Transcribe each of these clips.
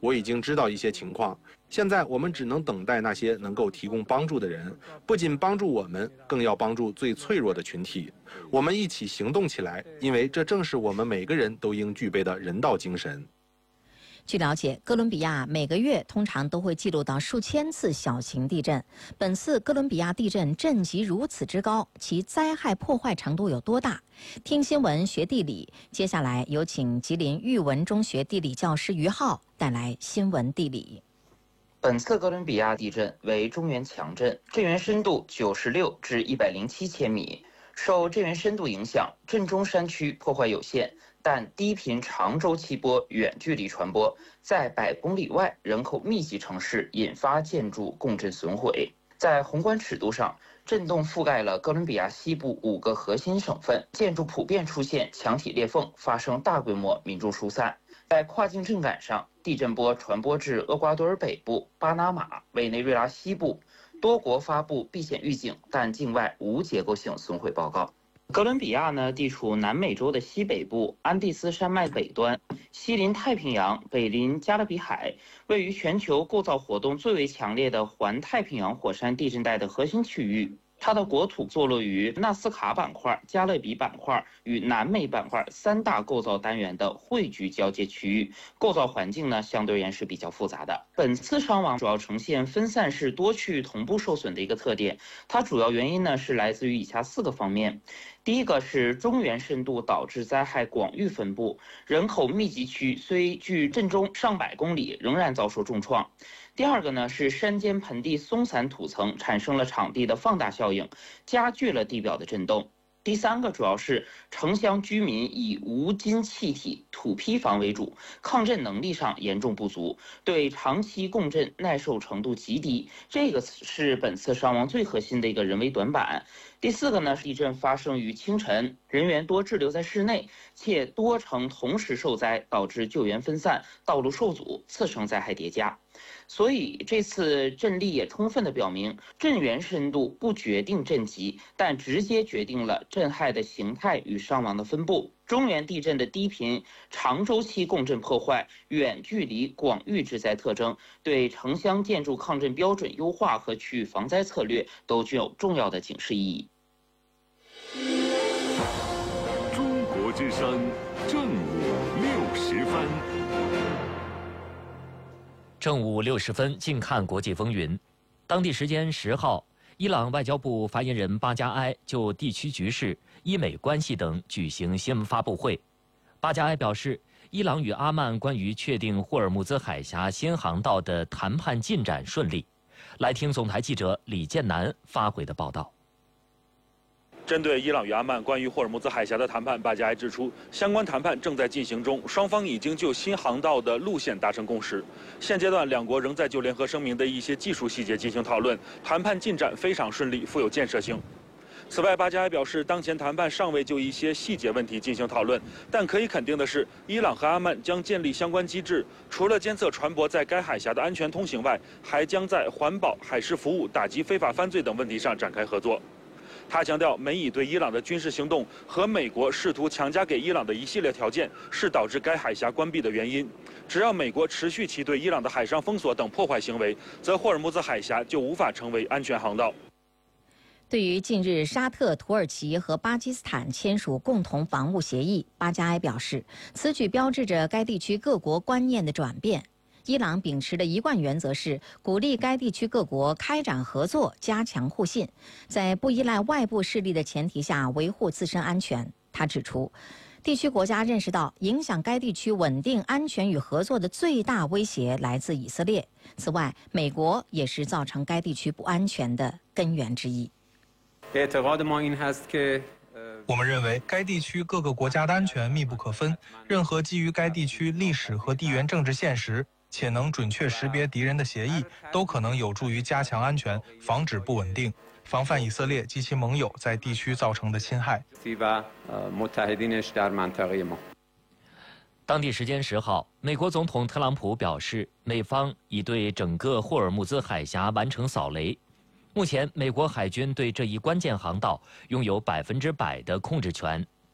我已经知道一些情况，现在我们只能等待那些能够提供帮助的人，不仅帮助我们，更要帮助最脆弱的群体。我们一起行动起来，因为这正是我们每个人都应具备的人道精神。 据了解，哥伦比亚每个月通常都会记录到数千次小型地震。本次哥伦比亚地震震级如此之高，其灾害破坏程度有多大？听新闻学地理，接下来有请吉林育文中学地理教师于浩带来新闻地理。 本次哥伦比亚地震为中原强震，震源深度96至107千米。受震源深度影响，震中山区破坏有限，但低频长周期波远距离传播，在100公里外人口密集城市引发建筑共振损毁。在宏观尺度上，震动覆盖了哥伦比亚西部5个核心省份，建筑普遍出现墙体裂缝，发生大规模民众疏散。在跨境震感上，地震波传播至厄瓜多尔北部、巴拿马、委内瑞拉西部，多国发布避险预警，但境外无结构性损毁报告。哥伦比亚呢，地处南美洲的西北部，安第斯山脉北端，西临太平洋，北临加勒比海，位于全球构造活动最为强烈的环太平洋火山地震带的核心区域。它的国土坐落于纳斯卡板块、加勒比板块与南美板块3大构造单元的汇聚交界区域，构造环境呢相对而言是比较复杂的。本次伤亡主要呈现分散式多区域同步受损的一个特点，它主要原因呢是来自于以下4个方面。第一个是中原深度导致灾害广域分布，人口密集区虽距震中上百公里，仍然遭受重创。第二个呢是山间盆地松散土层产生了场地的放大效应，加剧了地表的震动。第三个主要是城乡居民以无菌气体土坯房为主，抗震能力上严重不足，对长期共振耐受程度极低，这个是本次伤亡最核心的一个人为短板。第4个呢，地震发生于清晨，人员多滞留在室内，且多城同时受灾，导致救援分散，道路受阻，次生灾害叠加。所以这次震力也充分地表明，震源深度不决定震级，但直接决定了震害的形态与伤亡的分布。中原地震的低频、长周期共振破坏、远距离广域之灾特征，对城乡建筑抗震标准优化和区域防灾策略都具有重要的警示意义。 中国之声正午60分。 正午60分，近看国际风云。当地时间10号，伊朗外交部发言人巴加埃就地区局势、伊美关系等举行新闻发布会。巴加埃表示，伊朗与阿曼关于确定霍尔木兹海峡新航道的谈判进展顺利。来听总台记者李建南发回的报道。 针对伊朗与阿曼关于霍尔木兹海峡的谈判，巴加埃指出，相关谈判正在进行中，双方已经就新航道的路线达成共识。现阶段，两国仍在就联合声明的一些技术细节进行讨论，谈判进展非常顺利，富有建设性。此外，巴加埃表示，当前谈判尚未就一些细节问题进行讨论，但可以肯定的是，伊朗和阿曼将建立相关机制，除了监测船舶在该海峡的安全通行外，还将在环保、海事服务、打击非法犯罪等问题上展开合作。他强调，美以对伊朗的军事行动和美国试图强加给伊朗的一系列条件是导致该海峡关闭的原因。只要美国持续其对伊朗的海上封锁等破坏行为，则霍尔木兹海峡就无法成为安全航道。 对于近日沙特、土耳其和巴基斯坦签署共同防务协议，巴加埃表示，此举标志着该地区各国观念的转变。伊朗秉持的一贯原则是鼓励该地区各国开展合作，加强互信，在不依赖外部势力的前提下维护自身安全。他指出，地区国家认识到影响该地区稳定、安全与合作的最大威胁来自以色列。此外，美国也是造成该地区不安全的根源之一。 我们认为，该地区各个国家的安全密不可分，任何基于该地区历史和地缘政治现实且能准确识别敌人的协议，都可能有助于加强安全，防止不稳定，防范以色列及其盟友在地区造成的侵害。 当地时间10号，美国总统特朗普表示，美方已对整个霍尔木兹海峡完成扫雷。目前，美国海军对这一关键航道拥有100%的控制权。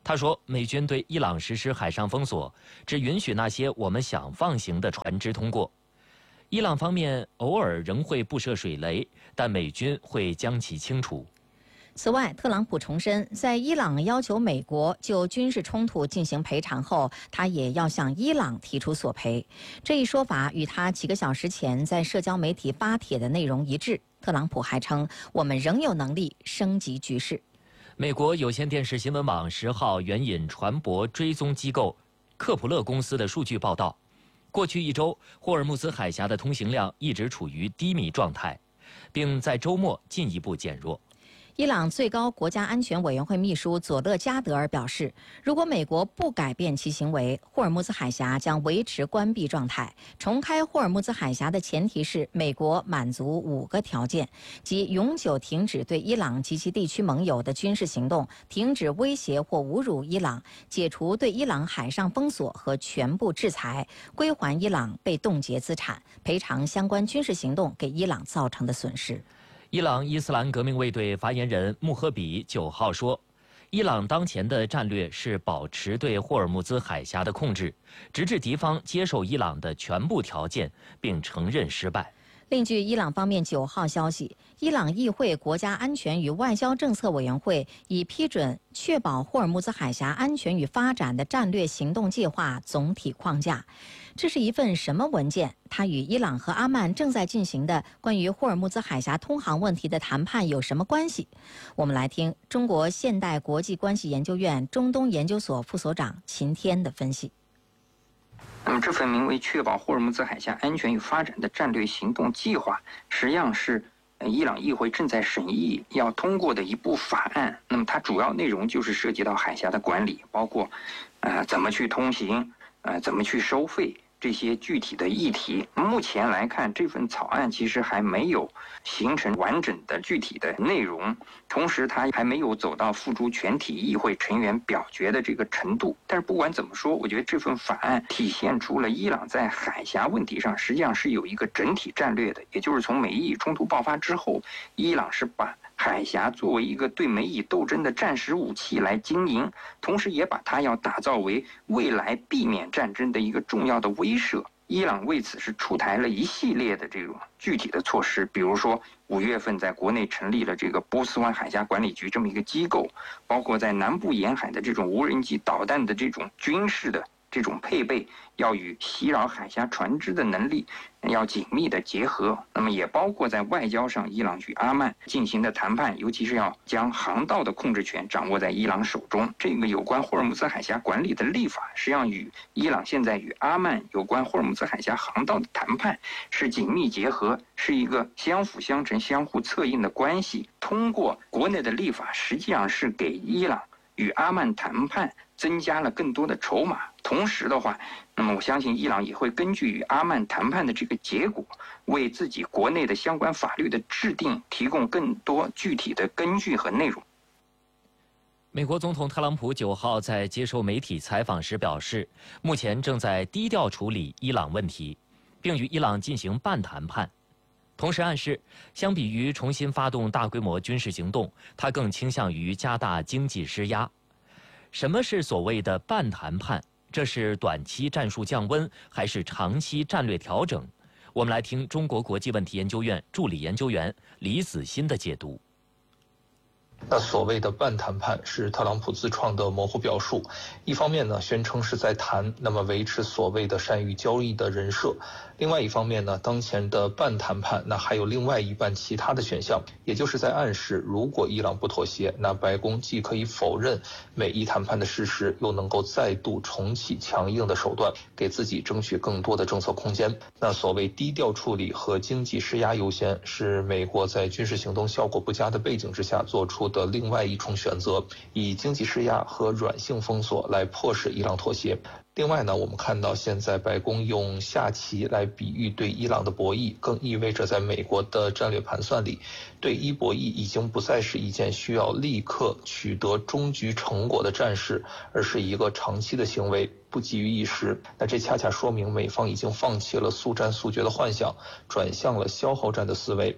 他说，美军对伊朗实施海上封锁，只允许那些我们想放行的船只通过。伊朗方面偶尔仍会布设水雷，但美军会将其清除。 此外，特朗普重申，在伊朗要求美国就军事冲突进行赔偿后，他也要向伊朗提出索赔。这一说法与他几个小时前在社交媒体发帖的内容一致。特朗普还称，我们仍有能力升级局势。 美国有线电视新闻网10号援引船舶追踪机构克普勒公司的数据报道，过去1周，霍尔木兹海峡的通行量一直处于低迷状态，并在周末进一步减弱。 伊朗最高国家安全委员会秘书佐勒加德尔表示，如果美国不改变其行为，霍尔木兹海峡将维持关闭状态。重开霍尔木兹海峡的前提是美国满足5个条件，即永久停止对伊朗及其地区盟友的军事行动，停止威胁或侮辱伊朗，解除对伊朗海上封锁和全部制裁，归还伊朗被冻结资产，赔偿相关军事行动给伊朗造成的损失。 伊朗伊斯兰革命卫队发言人穆赫比9号说，伊朗当前的战略是保持对霍尔木兹海峡的控制，直至敌方接受伊朗的全部条件并承认失败。 另据伊朗方面9号消息，伊朗议会国家安全与外交政策委员会已批准确保霍尔木兹海峡安全与发展的战略行动计划总体框架。这是一份什么文件？它与伊朗和阿曼正在进行的关于霍尔木兹海峡通航问题的谈判有什么关系？我们来听中国现代国际关系研究院中东研究所副所长秦天的分析。 那么这份名为《确保霍尔木兹海峡安全与发展的战略行动计划》，实际上是伊朗议会正在审议要通过的一部法案。那么它主要内容就是涉及到海峡的管理，包括怎么去通行，怎么去收费，这些具体的议题。目前来看，这份草案其实还没有形成完整的具体的内容，同时它还没有走到付诸全体议会成员表决的这个程度。但是不管怎么说，我觉得这份法案体现出了伊朗在海峡问题上实际上是有一个整体战略的，也就是从美伊冲突爆发之后，伊朗是把海峡作为一个对美以斗争的战时武器来经营，同时也把它要打造为未来避免战争的一个重要的威慑。伊朗为此是出台了一系列的这种具体的措施，比如说5月份在国内成立了这个波斯湾海峡管理局这么一个机构，包括在南部沿海的这种无人机导弹的这种军事的这种配备，要与袭扰海峡船只的能力要紧密的结合。那么也包括在外交上，伊朗与阿曼进行的谈判，尤其是要将航道的控制权掌握在伊朗手中。这个有关霍尔木兹海峡管理的立法，实际上与伊朗现在与阿曼有关霍尔木兹海峡航道的谈判是紧密结合，是一个相辅相成、相互策应的关系。通过国内的立法，实际上是给伊朗与阿曼谈判增加了更多的筹码。同时的话，那么我相信伊朗也会根据与阿曼谈判的这个结果，为自己国内的相关法律的制定提供更多具体的根据和内容。 美国总统特朗普9号在接受媒体采访时表示，目前正在低调处理伊朗问题，并与伊朗进行半谈判。同时暗示，相比于重新发动大规模军事行动，他更倾向于加大经济施压。什么是所谓的半谈判？这是短期战术降温，还是长期战略调整？我们来听中国国际问题研究院助理研究员李子欣的解读。 那所谓的半谈判是特朗普自创的模糊表述，一方面呢宣称是在谈，那么维持所谓的善于交易的人设；另外一方面呢，当前的半谈判那还有另外一半其他的选项，也就是在暗示，如果伊朗不妥协，那白宫既可以否认美伊谈判的事实，又能够再度重启强硬的手段，给自己争取更多的政策空间。那所谓低调处理和经济施压优先，是美国在军事行动效果不佳的背景之下做出的另外一重选择，以经济施压和软性封锁来迫使伊朗妥协。另外呢，我们看到现在白宫用下棋来比喻对伊朗的博弈，更意味着在美国的战略盘算里，对伊博弈已经不再是一件需要立刻取得终局成果的战事，而是一个长期的行为，不急于一时。那这恰恰说明美方已经放弃了速战速决的幻想，转向了消耗战的思维。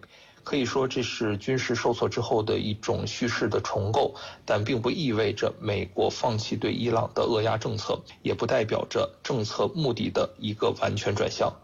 可以说这是军事受挫之后的一种叙事的重构，但并不意味着美国放弃对伊朗的扼压政策，也不代表着政策目的的一个完全转向。